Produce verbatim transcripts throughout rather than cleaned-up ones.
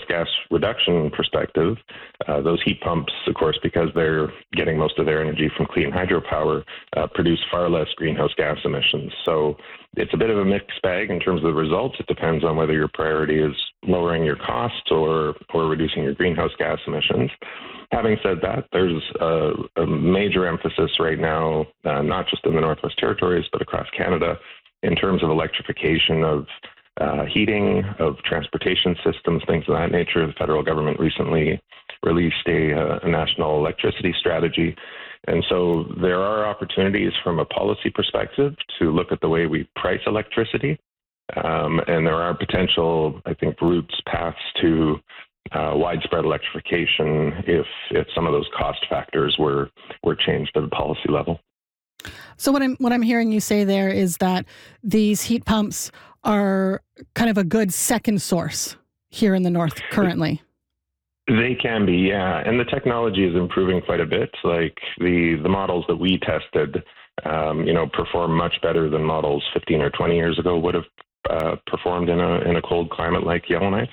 gas reduction perspective, uh, those heat pumps, of course, because they're getting most of their energy from clean hydropower, uh, produce far less greenhouse gas emissions. So it's a bit of a mixed bag in terms of the results. It depends on whether your priority is lowering your costs or, or reducing your greenhouse gas emissions. Having said that, there's a, a major emphasis right now, uh, not just in the Northwest Territories, but across Canada, in terms of electrification of uh, heating, of transportation systems, things of that nature. The federal government recently released a, uh, a national electricity strategy. And so there are opportunities from a policy perspective to look at the way we price electricity. Um, and there are potential, I think, routes, paths to uh, widespread electrification if if some of those cost factors were were changed at the policy level. So what I'm what I'm hearing you say there is that these heat pumps are kind of a good second source here in the north currently. They can be, yeah, and the technology is improving quite a bit. Like the the models that we tested, um, you know, perform much better than models fifteen or twenty years ago would have uh, performed in a in a cold climate like Yellowknife's.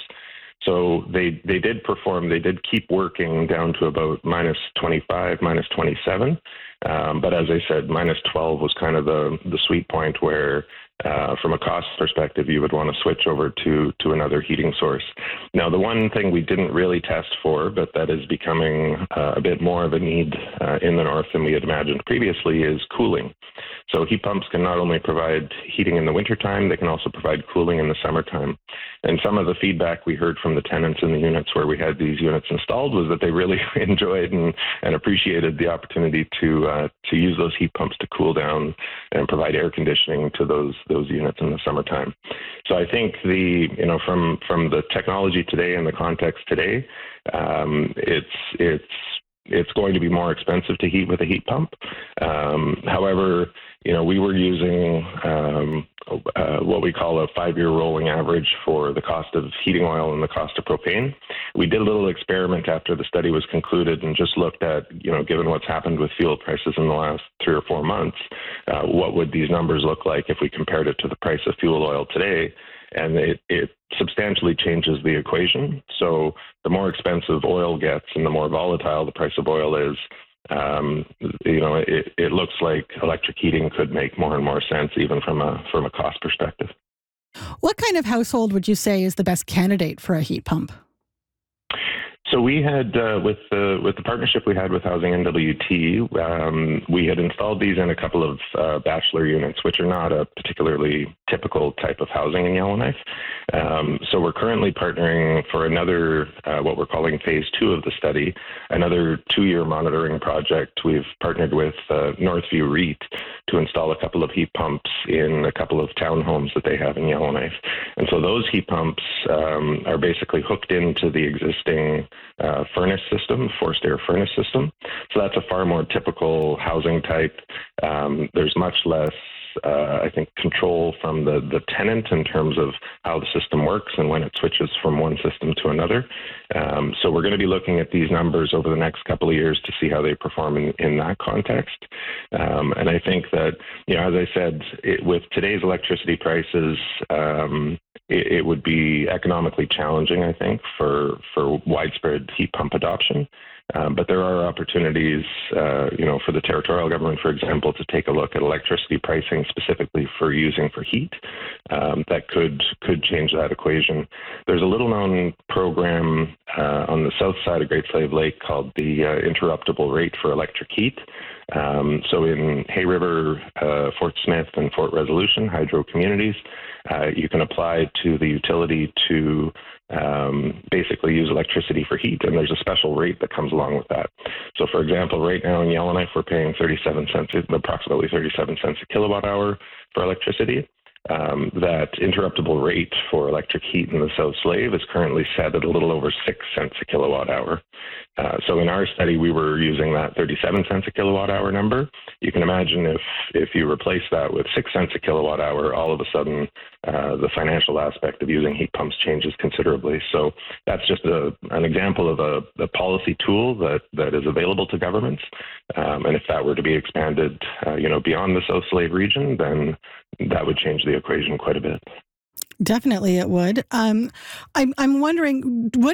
So they they did perform. They did keep working down to about minus twenty-five, minus twenty-seven. Um, but as I said, minus twelve was kind of the the sweet point where, uh, from a cost perspective, you would want to switch over to to another heating source. Now, the one thing we didn't really test for, but that is becoming uh, a bit more of a need uh, in the north than we had imagined previously, is cooling. So heat pumps can not only provide heating in the wintertime, they can also provide cooling in the summertime. And some of the feedback we heard from the tenants in the units where we had these units installed was that they really enjoyed and, and appreciated the opportunity to uh, to use those heat pumps to cool down and provide air conditioning to those those units in the summertime. So I think the you know from from the technology today and the context today, um, it's it's it's going to be more expensive to heat with a heat pump. Um, however, you know, we were using um, uh, what we call a five-year rolling average for the cost of heating oil and the cost of propane. We did a little experiment after the study was concluded and just looked at, you know, given what's happened with fuel prices in the last three or four months, uh, what would these numbers look like if we compared it to the price of fuel oil today? And it, it substantially changes the equation. So the more expensive oil gets and the more volatile the price of oil is, um, you know, it, it looks like electric heating could make more and more sense, even from a from a cost perspective. What kind of household would you say is the best candidate for a heat pump? So we had, uh, with the with the partnership we had with Housing N W T, um, we had installed these in a couple of uh, bachelor units, which are not a particularly typical type of housing in Yellowknife. Um, so we're currently partnering for another, uh, what we're calling phase two of the study, another two-year monitoring project. We've partnered with uh, Northview REIT to install a couple of heat pumps in a couple of townhomes that they have in Yellowknife. And so those heat pumps um, are basically hooked into the existing Uh, furnace system, forced air furnace system. So that's a far more typical housing type. Um, there's much less, uh, I think, control from the, the tenant in terms of how the system works and when it switches from one system to another. Um, so we're going to be looking at these numbers over the next couple of years to see how they perform in, in that context. Um, and I think that, you know, as I said, it, with today's electricity prices, um, it, it would be economically challenging, I think, for, for widespread heat pump adoption. Um, but there are opportunities, uh, you know, for the territorial government, for example, to take a look at electricity pricing specifically for using for heat. Um, that could could change that equation. There's a little-known program uh, on the south side of Great Slave Lake called the uh, Interruptible Rate for Electric Heat. Um, so in Hay River, uh, Fort Smith, and Fort Resolution hydro communities, uh, you can apply to the utility to um, basically use electricity for heat, and there's a special rate that comes along with that. So, for example, right now in Yellowknife, we're paying thirty-seven cents, approximately thirty-seven cents a kilowatt hour for electricity. Um, that interruptible rate for electric heat in the South Slave is currently set at a little over six cents a kilowatt hour. Uh, so in our study, we were using that thirty-seven cents a kilowatt hour number. You can imagine if if you replace that with six cents a kilowatt hour, all of a sudden uh, the financial aspect of using heat pumps changes considerably. So that's just a, an example of a, a policy tool that, that is available to governments. Um, and if that were to be expanded, uh, you know, beyond the South Slave region, then that would change the equation quite a bit. Definitely it would. Um, I'm, I'm wondering, what